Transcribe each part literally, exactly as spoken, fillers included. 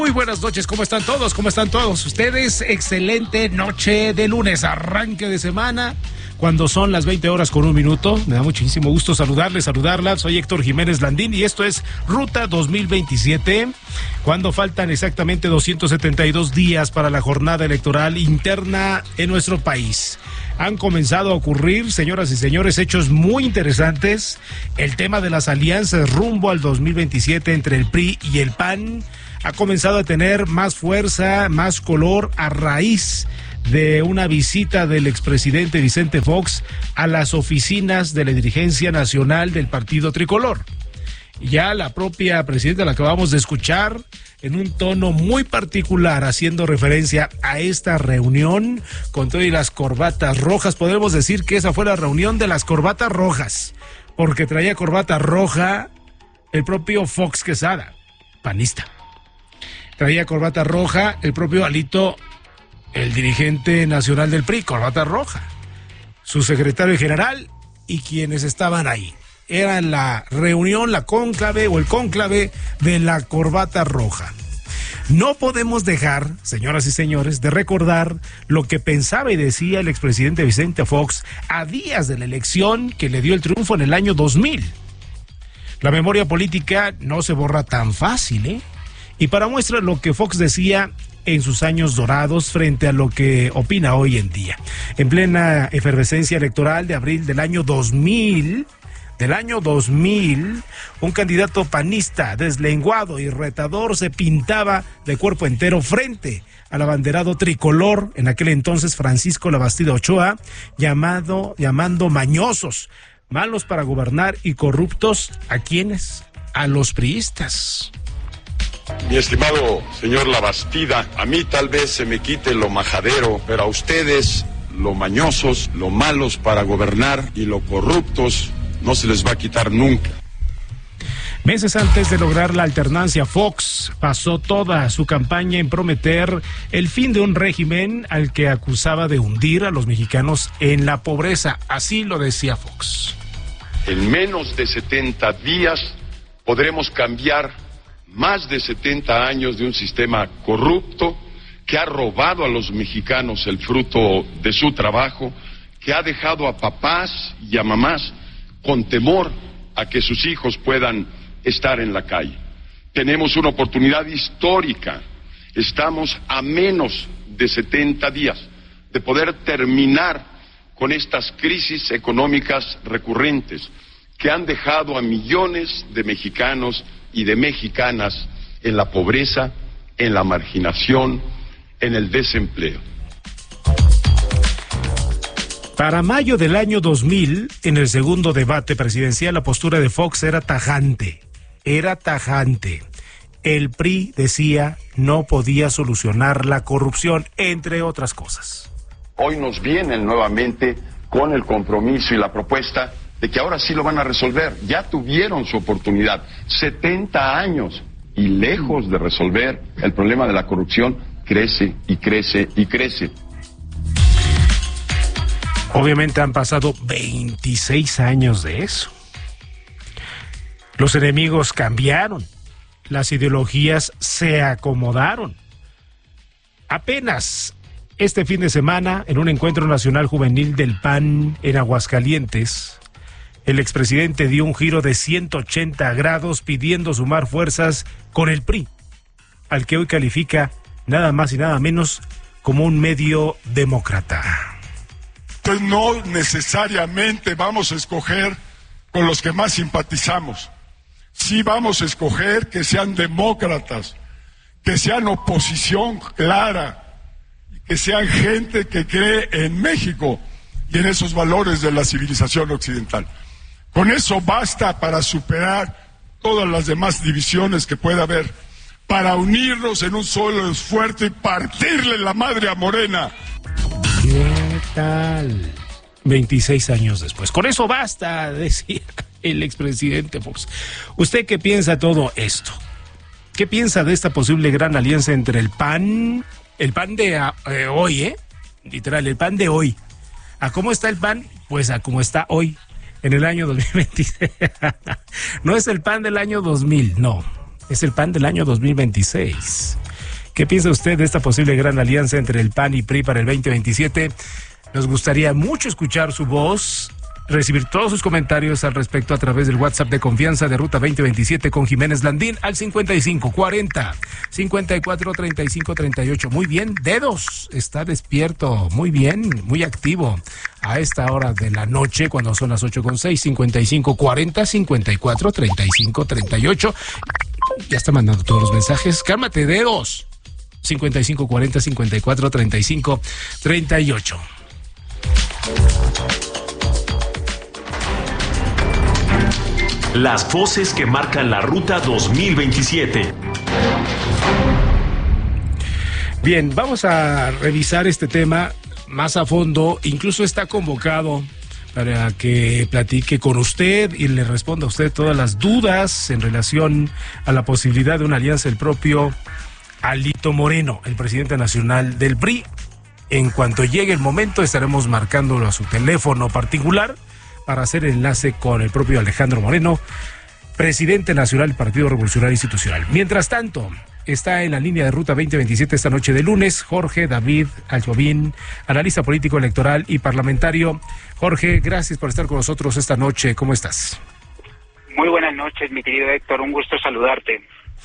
Muy buenas noches, ¿cómo están todos? ¿Cómo están todos ustedes? Excelente noche de lunes, arranque de semana, cuando son las veinte horas con un minuto. Me da muchísimo gusto saludarles, saludarla. Soy Héctor Jiménez Landín y esto es Ruta dos mil veintisiete, cuando faltan exactamente doscientos setenta y dos días para la jornada electoral interna en nuestro país. Han comenzado a ocurrir, señoras y señores, hechos muy interesantes. El tema de las alianzas rumbo al dos mil veintisiete entre el P R I y el P A N ha comenzado a tener más fuerza, más color a raíz de una visita del expresidente Vicente Fox a las oficinas de la dirigencia nacional del Partido Tricolor. Ya la propia presidenta la acabamos de escuchar en un tono muy particular, haciendo referencia a esta reunión con todas las corbatas rojas. Podemos decir que esa fue la reunión de las corbatas rojas, porque traía corbata roja el propio Fox Quesada, panista. Traía corbata roja el propio Alito, el dirigente nacional del P R I, corbata roja. Su secretario general y quienes estaban ahí. Era la reunión, la cónclave o el cónclave de la corbata roja. No podemos dejar, señoras y señores, de recordar lo que pensaba y decía el expresidente Vicente Fox a días de la elección que le dio el triunfo en el año dos mil. La memoria política no se borra tan fácil, ¿eh? Y para muestra lo que Fox decía en sus años dorados frente a lo que opina hoy en día. En plena efervescencia electoral de abril del año dos mil, del año dos mil, un candidato panista deslenguado y retador se pintaba de cuerpo entero frente al abanderado tricolor, en aquel entonces Francisco Labastida Ochoa, llamado, llamando mañosos, malos para gobernar y corruptos, ¿a quiénes? A los priistas. Mi estimado señor Labastida, a mí tal vez se me quite lo majadero, pero a ustedes, lo mañosos, lo malos para gobernar y lo corruptos, no se les va a quitar nunca. Meses antes de lograr la alternancia, Fox pasó toda su campaña en prometer el fin de un régimen al que acusaba de hundir a los mexicanos en la pobreza. Así lo decía Fox. En menos de setenta días podremos cambiar más de setenta años de un sistema corrupto que ha robado a los mexicanos el fruto de su trabajo, que ha dejado a papás y a mamás con temor a que sus hijos puedan estar en la calle. Tenemos una oportunidad histórica. Estamos a menos de setenta días de poder terminar con estas crisis económicas recurrentes que han dejado a millones de mexicanos y de mexicanas en la pobreza, en la marginación, en el desempleo. Para mayo del año dos mil, en el segundo debate presidencial, la postura de Fox era tajante, era tajante. El P R I, decía, no podía solucionar la corrupción, entre otras cosas. Hoy nos vienen nuevamente con el compromiso y la propuesta de que ahora sí lo van a resolver. Ya tuvieron su oportunidad, setenta años, y lejos de resolver el problema de la corrupción, crece y crece y crece. Obviamente han pasado veintiséis años de eso. Los enemigos cambiaron, las ideologías se acomodaron. Apenas este fin de semana, en un encuentro nacional juvenil del P A N en Aguascalientes, el expresidente dio un giro de ciento ochenta grados pidiendo sumar fuerzas con el P R I, al que hoy califica nada más y nada menos como un medio demócrata. Entonces no necesariamente vamos a escoger con los que más simpatizamos. Sí vamos a escoger que sean demócratas, que sean oposición clara, que sean gente que cree en México y en esos valores de la civilización occidental. Con eso basta para superar todas las demás divisiones que pueda haber, para unirnos en un solo esfuerzo y partirle la madre a Morena. ¿Qué tal? veintiséis años después. Con eso basta, decía el expresidente Fox. ¿Usted qué piensa de todo esto? ¿Qué piensa de esta posible gran alianza entre el P A N, el P A N de eh, hoy, eh? Literal, el P A N de hoy. ¿A cómo está el P A N? Pues a cómo está hoy, en el año dos mil veintiséis. No es el P A N del año dos mil, no. Es el P A N del año dos mil veintiséis. ¿Qué piensa usted de esta posible gran alianza entre el P A N y P R I para el veinte veintisiete? Nos gustaría mucho escuchar su voz, recibir todos sus comentarios al respecto a través del WhatsApp de confianza de Ruta veinte veintisiete con Jiménez Landín al cincuenta y cinco cuarenta, cincuenta y cuatro treinta y cinco treinta y ocho. Muy bien, Dedos está despierto, muy bien, muy activo a esta hora de la noche cuando son las ocho con seis, cincuenta y cinco cuarenta, cincuenta y cuatro treinta y cinco treinta y ocho. Ya está mandando todos los mensajes. Cálmate, Dedos. cincuenta y cinco cuarenta, cincuenta y cuatro treinta y cinco treinta y ocho. Las voces que marcan la Ruta dos mil veintisiete. Bien, vamos a revisar este tema más a fondo. Incluso está convocado para que platique con usted y le responda a usted todas las dudas en relación a la posibilidad de una alianza el propio Alito Moreno, el presidente nacional del P R I. En cuanto llegue el momento, estaremos marcándolo a su teléfono particular para hacer enlace con el propio Alejandro Moreno, presidente nacional del Partido Revolucionario Institucional. Mientras tanto, está en la línea de Ruta veinte veintisiete esta noche de lunes Jorge David Aljovín, analista político, electoral y parlamentario. Jorge, gracias por estar con nosotros esta noche. ¿Cómo estás? Muy buenas noches, mi querido Héctor. Un gusto saludarte.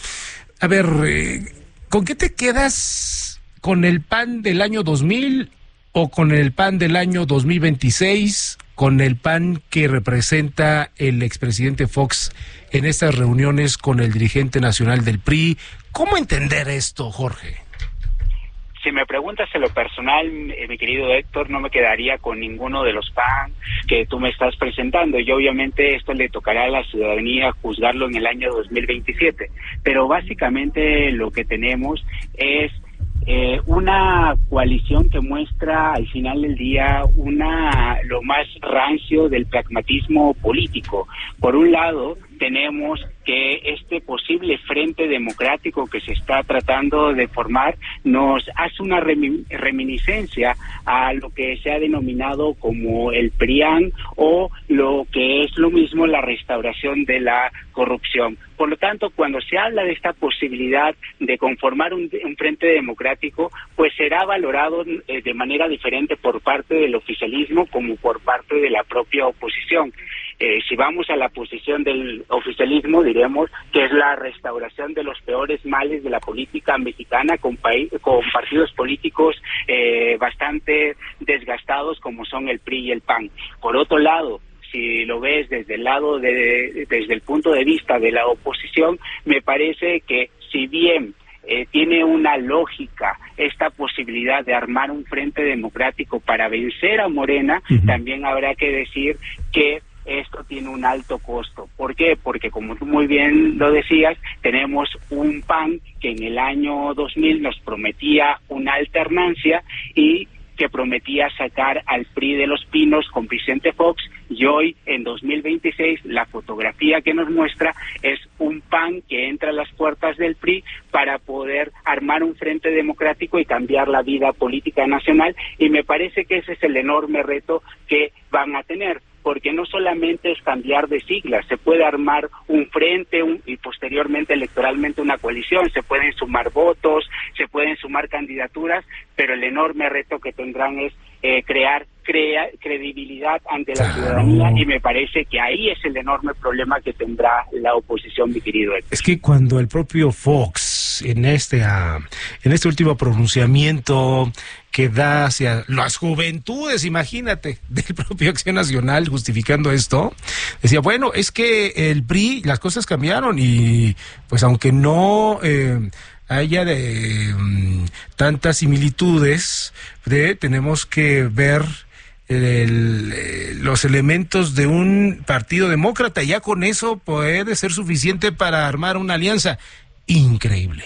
A ver, eh, ¿con qué te quedas? ¿Con el P A N del año dos mil o con el P A N del año dos mil veintiséis? ¿Con el P A N que representa el expresidente Fox en estas reuniones con el dirigente nacional del P R I? ¿Cómo entender esto, Jorge? Si me preguntas en lo personal, mi querido Héctor, no me quedaría con ninguno de los P A N que tú me estás presentando, y obviamente esto le tocará a la ciudadanía juzgarlo en el año dos mil veintisiete, pero básicamente lo que tenemos es Eh, una coalición que muestra al final del día una lo más rancio del pragmatismo político. Por un lado, tenemos que este posible frente democrático que se está tratando de formar nos hace una remi- reminiscencia a lo que se ha denominado como el PRIAN o lo que es lo mismo la restauración de la corrupción. Por lo tanto, cuando se habla de esta posibilidad de conformar un, un frente democrático, pues será valorado eh, de manera diferente por parte del oficialismo como por parte de la propia oposición. Eh, si vamos a la posición del oficialismo, diremos que es la restauración de los peores males de la política mexicana con, paí- con partidos políticos eh, bastante desgastados como son el P R I y el P A N. Por otro lado, si lo ves desde el lado de, desde el punto de vista de la oposición, me parece que si bien Eh, tiene una lógica esta posibilidad de armar un frente democrático para vencer a Morena, uh-huh. También habrá que decir que esto tiene un alto costo. ¿Por qué? Porque como tú muy bien lo decías, tenemos un P A N que en el año dos mil nos prometía una alternancia y que prometía sacar al P R I de los Pinos con Vicente Fox, y hoy en dos mil veintiséis la fotografía que nos muestra es un P A N que entra a las puertas del P R I para poder armar un frente democrático y cambiar la vida política nacional, y me parece que ese es el enorme reto que van a tener, porque no solamente es cambiar de siglas, se puede armar un frente un, y posteriormente electoralmente una coalición, se pueden sumar votos, se pueden sumar candidaturas, pero el enorme reto que tendrán es eh, crear crea, credibilidad ante la ciudadanía, y me parece que ahí es el enorme problema que tendrá la oposición, mi querido Héctor. Es que cuando el propio Fox, en este, uh, en este último pronunciamiento que da hacia las juventudes, imagínate, del propio Acción Nacional, justificando esto, decía, bueno, es que el P R I, las cosas cambiaron y pues aunque no eh, haya de um, tantas similitudes, de, tenemos que ver el, el, los elementos de un partido demócrata, y ya con eso puede ser suficiente para armar una alianza. Increíble.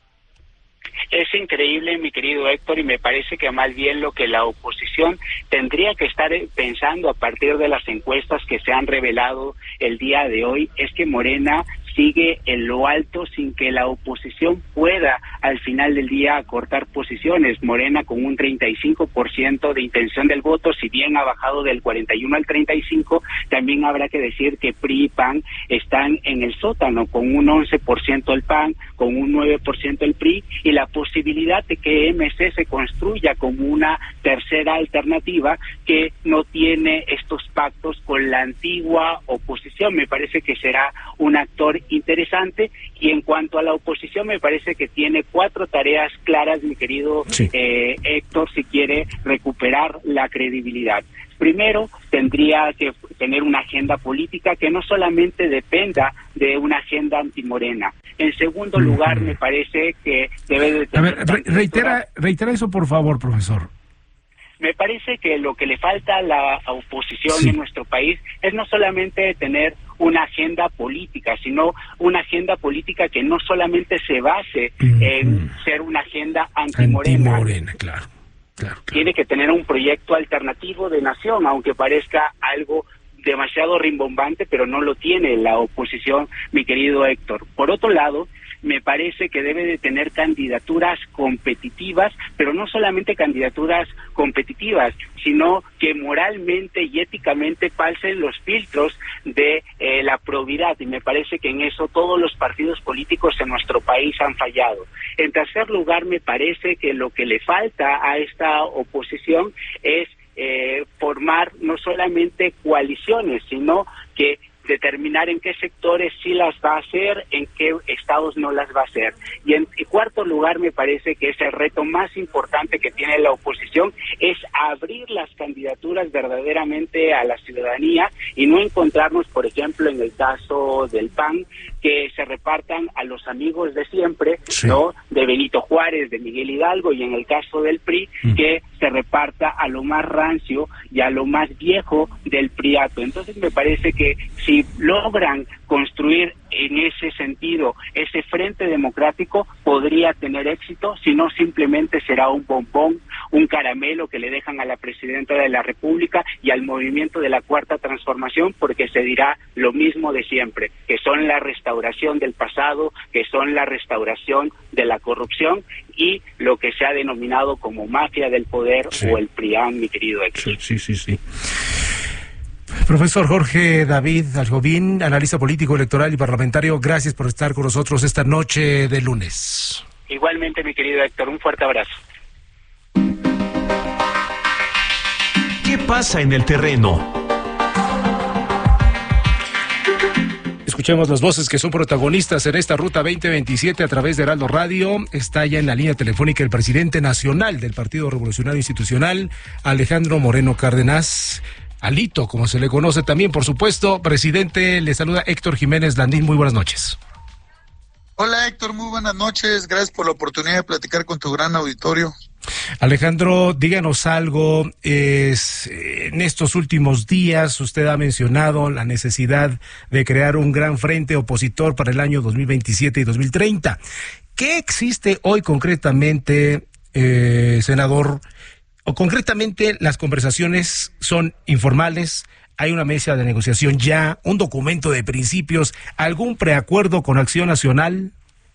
Es increíble, mi querido Héctor, y me parece que más bien lo que la oposición tendría que estar pensando a partir de las encuestas que se han revelado el día de hoy es que Morena sigue en lo alto sin que la oposición pueda al final del día acortar posiciones. Morena con un treinta y cinco por ciento de intención del voto, si bien ha bajado del cuarenta y uno al treinta y cinco, también habrá que decir que P R I y P A N están en el sótano, con un once por ciento el P A N, con un nueve por ciento el P R I, y la posibilidad de que M C se construya como una tercera alternativa que no tiene estos pactos con la antigua oposición. Me parece que será un actor interesante, y en cuanto a la oposición me parece que tiene cuatro tareas claras, mi querido sí. eh, Héctor, si quiere recuperar la credibilidad. Primero, tendría que tener una agenda política que no solamente dependa de una agenda antimorena. En segundo mm-hmm. lugar, me parece que debe de tener... A ver, re- reitera, reitera eso, por favor, profesor. Me parece que lo que le falta a la oposición sí. en nuestro país es no solamente tener una agenda política, sino una agenda política que no solamente se base mm-hmm. en ser una agenda antimorena. Antimorena, claro. Claro, claro. Tiene que tener un proyecto alternativo de nación, aunque parezca algo demasiado rimbombante, pero no lo tiene la oposición, mi querido Héctor. Por otro lado, me parece que debe de tener candidaturas competitivas, pero no solamente candidaturas competitivas, sino que moralmente y éticamente pasen los filtros de eh, la probidad, y me parece que en eso todos los partidos políticos en nuestro país han fallado. En tercer lugar, me parece que lo que le falta a esta oposición es eh, formar no solamente coaliciones, sino que determinar en qué sectores sí las va a hacer, en qué estados no las va a hacer. Y en cuarto lugar, me parece que es el reto más importante que tiene la oposición, es abrir las candidaturas verdaderamente a la ciudadanía y no encontrarnos, por ejemplo, en el caso del P A N, que se repartan a los amigos de siempre, sí. ¿no? De Benito Juárez, de Miguel Hidalgo, y en el caso del P R I, mm. que se reparta a lo más rancio y a lo más viejo del priato. Entonces me parece que si logran construir en ese sentido ese frente democrático, podría tener éxito, si no simplemente será un bombón, un caramelo que le dejan a la presidenta de la República y al movimiento de la Cuarta Transformación, porque se dirá lo mismo de siempre, que son la restauración del pasado, que son la restauración de la corrupción y lo que se ha denominado como mafia del poder, sí. o el PRIAN, mi querido Héctor. Sí, sí, sí, sí. Profesor Jorge David Aljovín, analista político, electoral y parlamentario, gracias por estar con nosotros esta noche de lunes. Igualmente, mi querido Héctor, un fuerte abrazo. ¿Qué pasa en el terreno? Escuchemos las voces que son protagonistas en esta Ruta veinte veintisiete a través de Heraldo Radio. Está ya en la línea telefónica el presidente nacional del Partido Revolucionario Institucional, Alejandro Moreno Cárdenas. Alito, como se le conoce también, por supuesto. Presidente, le saluda Héctor Jiménez Landín, muy buenas noches. Hola Héctor, muy buenas noches, gracias por la oportunidad de platicar con tu gran auditorio. Alejandro, díganos algo, es, en estos últimos días usted ha mencionado la necesidad de crear un gran frente opositor para el año dos mil veintisiete y dos mil treinta. ¿Qué existe hoy concretamente, eh, senador? O concretamente, las conversaciones son informales, hay una mesa de negociación ya, un documento de principios, algún preacuerdo con Acción Nacional.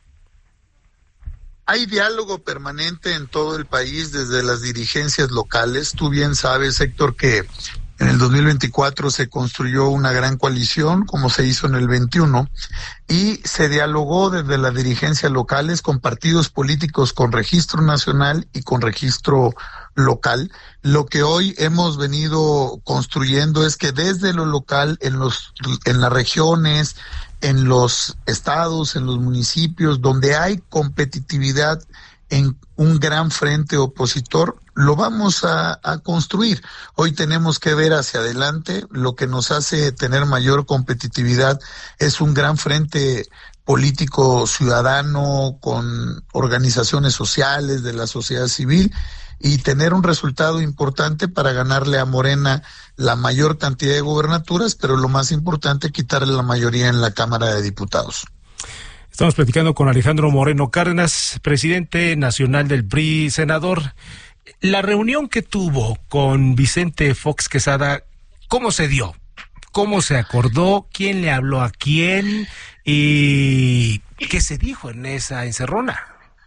Hay diálogo permanente en todo el país desde las dirigencias locales. Tú bien sabes, Héctor, que en el dos mil veinticuatro se construyó una gran coalición, como se hizo en el veintiuno, y se dialogó desde las dirigencias locales con partidos políticos con registro nacional y con registro local. Lo que hoy hemos venido construyendo es que desde lo local, en los, en las regiones, en los estados, en los municipios, donde hay competitividad en un gran frente opositor, lo vamos a, a construir. Hoy tenemos que ver hacia adelante. Lo que nos hace tener mayor competitividad es un gran frente político ciudadano con organizaciones sociales de la sociedad civil y tener un resultado importante para ganarle a Morena la mayor cantidad de gubernaturas, pero lo más importante, quitarle la mayoría en la Cámara de Diputados. Estamos platicando con Alejandro Moreno Cárdenas, presidente nacional del P R I. Senador, la reunión que tuvo con Vicente Fox Quesada, ¿cómo se dio? ¿Cómo se acordó? ¿Quién le habló a quién? ¿Y qué se dijo en esa encerrona?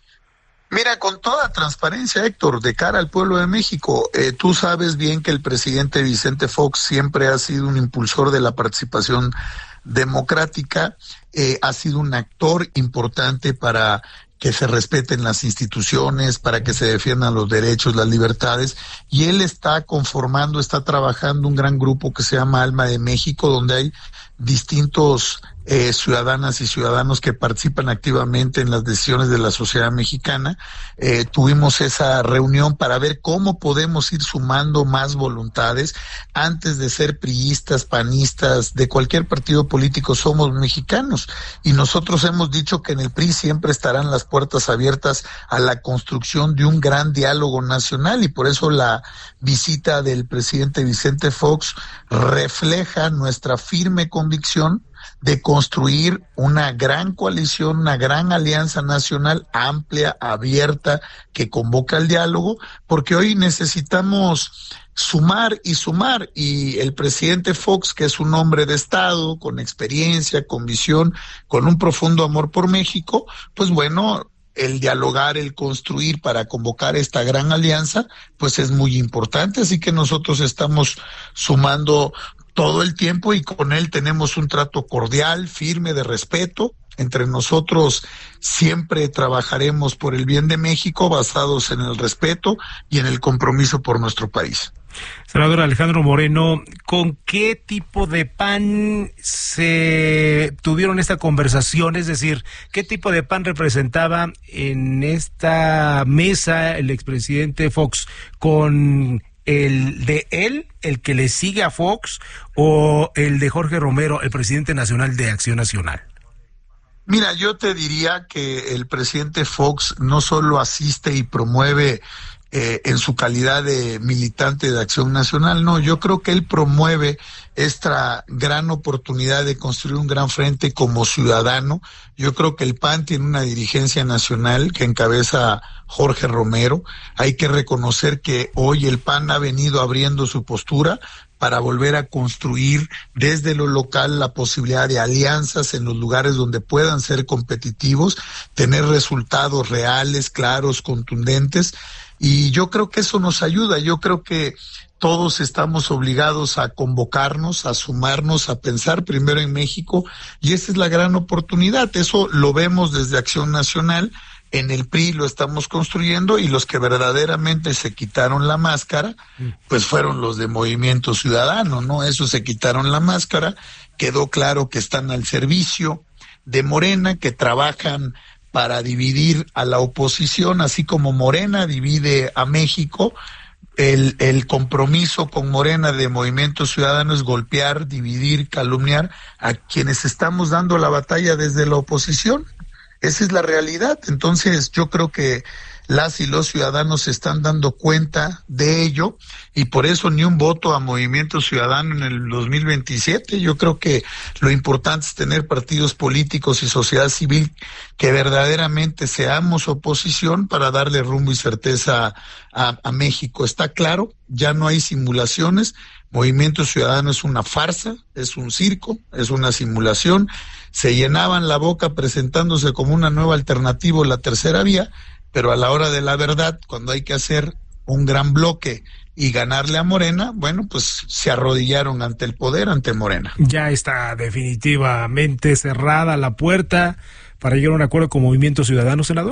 Mira, con toda transparencia, Héctor, de cara al pueblo de México, eh, tú sabes bien que el presidente Vicente Fox siempre ha sido un impulsor de la participación democrática, eh, ha sido un actor importante para que se respeten las instituciones, para que se defiendan los derechos, las libertades, y él está conformando, está trabajando un gran grupo que se llama Alma de México, donde hay distintos eh, ciudadanas y ciudadanos que participan activamente en las decisiones de la sociedad mexicana. Eh, tuvimos esa reunión para ver cómo podemos ir sumando más voluntades. Antes de ser priistas, panistas, de cualquier partido político, somos mexicanos, y nosotros hemos dicho que en el P R I siempre estarán las puertas abiertas a la construcción de un gran diálogo nacional, y por eso la visita del presidente Vicente Fox refleja nuestra firme convicción de construir una gran coalición, una gran alianza nacional amplia, abierta, que convoca al diálogo, porque hoy necesitamos sumar y sumar, y el presidente Fox, que es un hombre de Estado, con experiencia, con visión, con un profundo amor por México, pues bueno, el dialogar, el construir para convocar esta gran alianza, pues es muy importante, así que nosotros estamos sumando todo el tiempo, y con él tenemos un trato cordial, firme, de respeto. Entre nosotros siempre trabajaremos por el bien de México, basados en el respeto y en el compromiso por nuestro país. Senador Alejandro Moreno, ¿con qué tipo de pan se tuvieron esta conversación? Es decir, ¿qué tipo de pan representaba en esta mesa el expresidente Fox? ¿Con el de él, el que le sigue a Fox, o el de Jorge Romero, el presidente nacional de Acción Nacional? Mira, yo te diría que el presidente Fox no solo asiste y promueve eh, en su calidad de militante de Acción Nacional, no, yo creo que él promueve esta gran oportunidad de construir un gran frente como ciudadano. Yo creo que el P A N tiene una dirigencia nacional que encabeza Jorge Romero. Hay que reconocer que hoy el P A N ha venido abriendo su postura para volver a construir desde lo local la posibilidad de alianzas en los lugares donde puedan ser competitivos, tener resultados reales, claros, contundentes, y yo creo que eso nos ayuda. Yo creo que todos estamos obligados a convocarnos, a sumarnos, a pensar primero en México, y esa es la gran oportunidad. Eso lo vemos desde Acción Nacional. En el P R I lo estamos construyendo, y los que verdaderamente se quitaron la máscara, pues fueron los de Movimiento Ciudadano, ¿no? Esos se quitaron la máscara, quedó claro que están al servicio de Morena, que trabajan para dividir a la oposición, así como Morena divide a México. El, el compromiso con Morena de Movimiento Ciudadano es golpear, dividir, calumniar a quienes estamos dando la batalla desde la oposición. Esa es la realidad. Entonces yo creo que las y los ciudadanos se están dando cuenta de ello, y por eso ni un voto a Movimiento Ciudadano en el dos mil veintisiete. Yo creo que lo importante es tener partidos políticos y sociedad civil que verdaderamente seamos oposición para darle rumbo y certeza a, a México. Está claro, ya no hay simulaciones. Movimiento Ciudadano es una farsa, es un circo, es una simulación. Se llenaban la boca presentándose como una nueva alternativa, la tercera vía, pero a la hora de la verdad, cuando hay que hacer un gran bloque y ganarle a Morena, bueno, pues se arrodillaron ante el poder, ante Morena. Ya está definitivamente cerrada la puerta para llegar a un acuerdo con Movimiento Ciudadano, senador.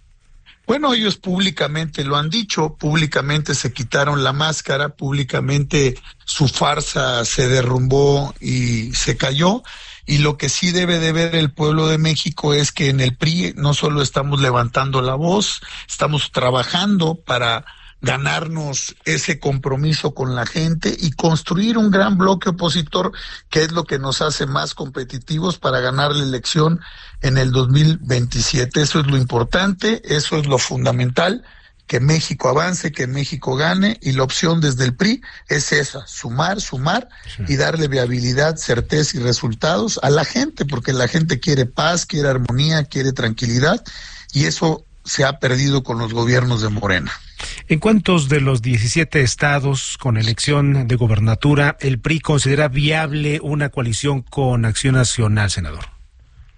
Bueno, ellos públicamente lo han dicho, públicamente se quitaron la máscara, públicamente su farsa se derrumbó y se cayó. Y lo que sí debe de ver el pueblo de México es que en el P R I no solo estamos levantando la voz, estamos trabajando para ganarnos ese compromiso con la gente y construir un gran bloque opositor, que es lo que nos hace más competitivos para ganar la elección en el dos mil veintisiete. Eso es lo importante, eso es lo fundamental, que México avance, que México gane, y la opción desde el P R I es esa: sumar, sumar, sí, y darle viabilidad, certeza y resultados a la gente, porque la gente quiere paz, quiere armonía, quiere tranquilidad, y eso se ha perdido con los gobiernos de Morena. ¿En cuántos de los diecisiete estados con elección de gobernatura el P R I considera viable una coalición con Acción Nacional, senador?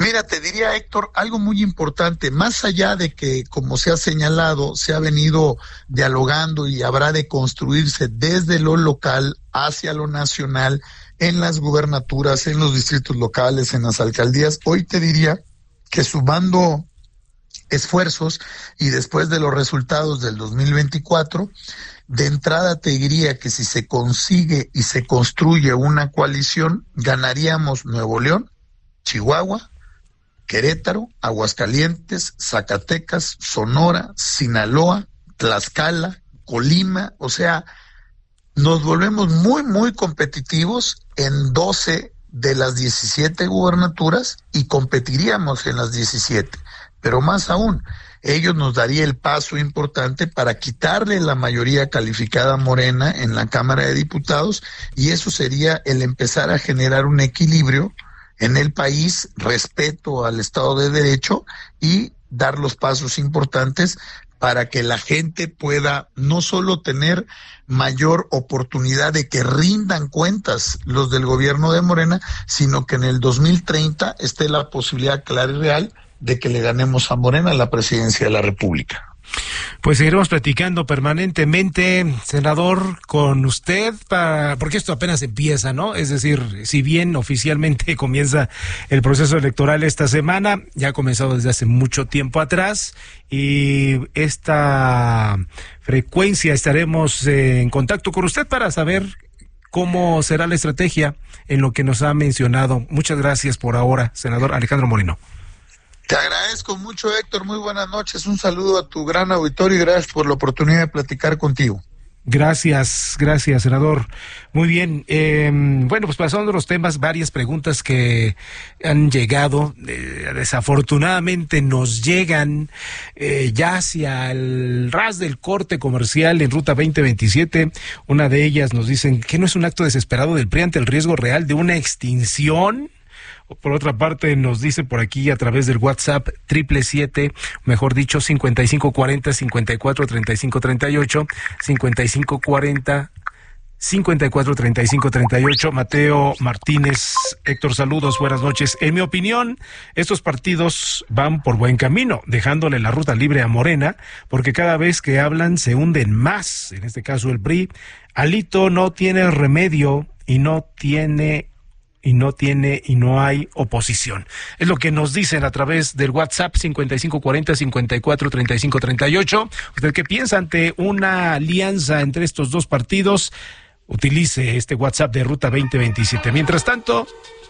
Mira, te diría, Héctor, algo muy importante, más allá de que, como se ha señalado, se ha venido dialogando y habrá de construirse desde lo local hacia lo nacional, en las gubernaturas, en los distritos locales, en las alcaldías, hoy te diría que sumando esfuerzos y después de los resultados del dos mil veinticuatro, de entrada te diría que si se consigue y se construye una coalición, ganaríamos Nuevo León, Chihuahua, Querétaro, Aguascalientes, Zacatecas, Sonora, Sinaloa, Tlaxcala, Colima, o sea, nos volvemos muy, muy competitivos en doce de las diecisiete gubernaturas y competiríamos en las diecisiete. Pero más aún, ellos nos daría el paso importante para quitarle la mayoría calificada a Morena en la Cámara de Diputados, y eso sería el empezar a generar un equilibrio en el país, respeto al Estado de Derecho y dar los pasos importantes para que la gente pueda no solo tener mayor oportunidad de que rindan cuentas los del gobierno de Morena, sino que en el dos mil treinta esté la posibilidad clara y real de que le ganemos a Morena la presidencia de la República. Pues seguiremos platicando permanentemente, senador, con usted, para, porque esto apenas empieza, ¿no? Es decir, si bien oficialmente comienza el proceso electoral esta semana, ya ha comenzado desde hace mucho tiempo atrás, y esta frecuencia estaremos en contacto con usted para saber cómo será la estrategia en lo que nos ha mencionado. Muchas gracias por ahora, senador Alejandro Moreno. Te agradezco mucho, Héctor, muy buenas noches, un saludo a tu gran auditorio y gracias por la oportunidad de platicar contigo. Gracias, gracias, senador. Muy bien, eh, bueno, pues pasando a los temas, varias preguntas que han llegado, eh, desafortunadamente nos llegan eh, ya hacia el ras del corte comercial en Ruta veinte veintisiete. Una de ellas nos dicen que no es un acto desesperado del P R I ante el riesgo real de una extinción. Por otra parte, nos dice por aquí a través del WhatsApp triple siete, mejor dicho, cincuenta y cinco cuarenta, cincuenta y cuatro treinta y cinco treinta y ocho, cincuenta y cinco cuarenta, cincuenta y cuatro treinta y cinco treinta y ocho. Mateo Martínez, Héctor, saludos, buenas noches. En mi opinión, estos partidos van por buen camino, dejándole la ruta libre a Morena, porque cada vez que hablan se hunden más. En este caso el P R I. Alito no tiene remedio y no tiene y no tiene y no hay oposición. Es lo que nos dicen a través del WhatsApp cincuenta y cinco cuarenta, cincuenta y cuatro treinta y cinco treinta y ocho. ¿Usted qué piensa ante una alianza entre estos dos partidos? Utilice este WhatsApp de Ruta veinte veintisiete. Mientras tanto,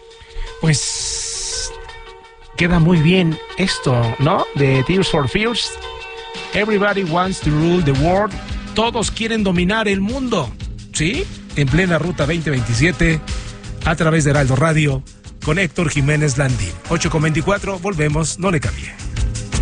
pues queda muy bien esto, ¿no? De Tears for Fears. Everybody wants to rule the world. Todos quieren dominar el mundo, ¿sí? En plena Ruta veinte veintisiete. A través de Heraldo Radio, con Héctor Jiménez Landín. ocho con veinticuatro, volvemos, no le cambie.